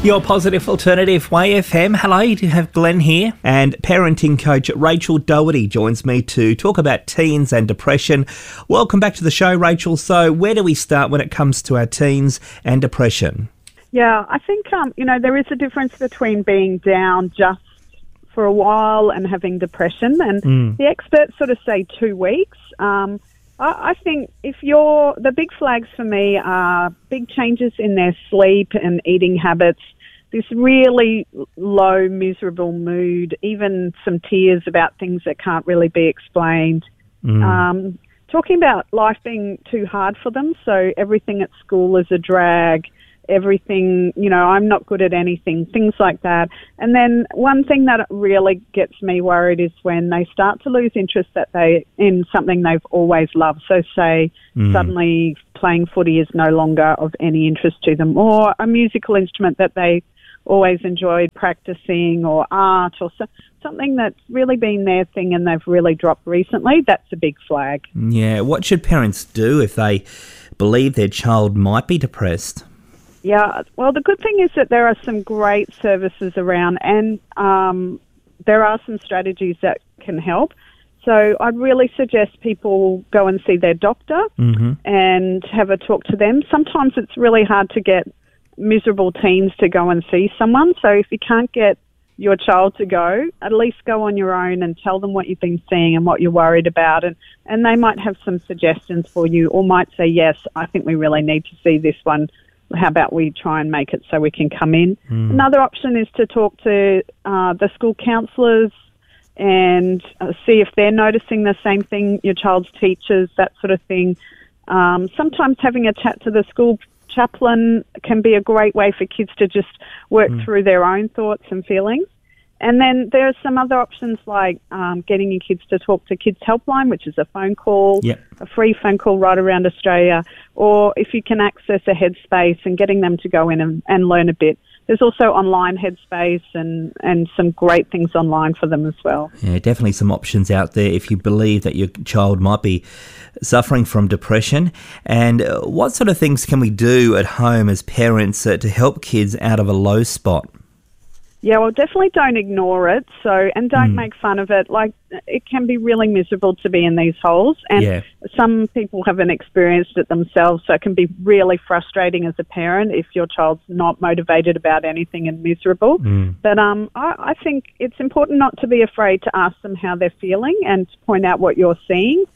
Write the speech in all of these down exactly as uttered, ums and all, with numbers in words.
Your positive alternative, Way F M. Hello, you have Glenn here, and parenting coach Rachel Doherty joins me to talk about teens and depression. Welcome back to the show, Rachel. So where do we start when it comes to our teens and depression? Yeah, I think, um, you know, there is a difference between being down just for a while and having depression, and mm. the experts sort of say two weeks. Um, I, I think if you're, the big flags for me are big changes in their sleep and eating habits, this really low, miserable mood, even some tears about things that can't really be explained. Mm. Um, talking about life being too hard for them, so everything at school is a drag, everything, you know, I'm not good at anything, things like that. And then one thing that really gets me worried is when they start to lose interest that they in something they've always loved. So say mm. suddenly playing footy is no longer of any interest to them, or a musical instrument that they always enjoyed practicing, or art, or so, something that's really been their thing and they've really dropped recently. That's a big flag. Yeah. What should parents do if they believe their child might be depressed? Yeah, well, the good thing is that there are some great services around, and um, there are some strategies that can help. So I'd really suggest people go and see their doctor mm-hmm. and have a talk to them. Sometimes it's really hard to get miserable teens to go and see someone. So if you can't get your child to go, at least go on your own and tell them what you've been seeing and what you're worried about. And, and they might have some suggestions for you, or might say, yes, I think we really need to see this one. How about we try and make it so we can come in? Mm. Another option is to talk to uh, the school counsellors and uh, see if they're noticing the same thing, your child's teachers, that sort of thing. Um, sometimes having a chat to the school chaplain can be a great way for kids to just work mm. through their own thoughts and feelings. And then there are some other options like um, getting your kids to talk to Kids Helpline, which is a phone call, yep. a free phone call right around Australia, or if you can access a Headspace and getting them to go in and, and learn a bit. There's also online Headspace and, and some great things online for them as well. Yeah, definitely some options out there if you believe that your child might be suffering from depression. And uh, what sort of things can we do at home as parents uh, to help kids out of a low spot? Yeah, well, definitely don't ignore it. So, and don't mm. make fun of it. Like, it can be really miserable to be in these holes, and yeah. some people haven't experienced it themselves. So, it can be really frustrating as a parent if your child's not motivated about anything and miserable. Mm. But um, I, I think it's important not to be afraid to ask them how they're feeling and to point out what you're seeing.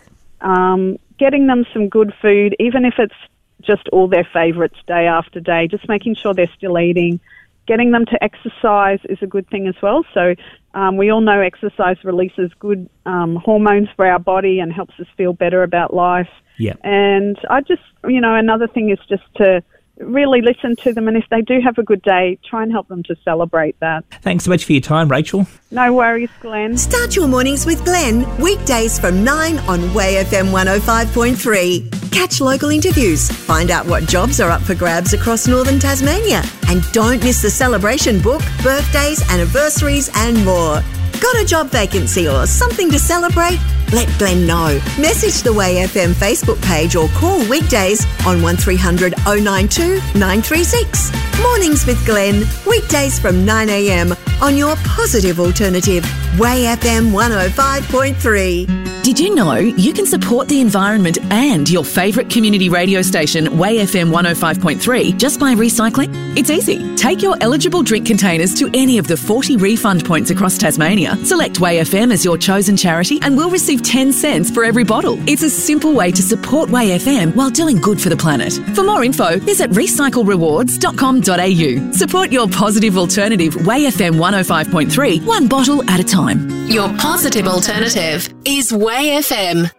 Um, getting them some good food, even if it's just all their favourites day after day. Just making sure they're still eating. Getting them to exercise is a good thing as well. So um, we all know exercise releases good um, hormones for our body and helps us feel better about life. Yeah. And I just, you know, another thing is just to really listen to them, and if they do have a good day, try and help them to celebrate that. Thanks so much for your time, Rachel. No worries, Glenn. Start your mornings with Glenn, weekdays from nine on Way F M one oh five point three. Catch local interviews, find out what jobs are up for grabs across northern Tasmania, and don't miss the celebration book, birthdays, anniversaries and more. Got a job vacancy or something to celebrate? Let Glenn know. Message the Way F M Facebook page or call weekdays on one three hundred oh nine two nine three six. Mornings with Glenn, weekdays from nine a m on your positive alternative, Way F M one oh five point three. Did you know you can support the environment and your favourite community radio station, Way F M one oh five point three, just by recycling? It's easy. Take your eligible drink containers to any of the forty refund points across Tasmania. Select Way F M as your chosen charity and we'll receive ten cents for every bottle. It's a simple way to support Way F M while doing good for the planet. For more info, visit recycle rewards dot com dot a u. Support your positive alternative, Way F M one oh five point three, one bottle at a time. Your positive alternative is Way F M.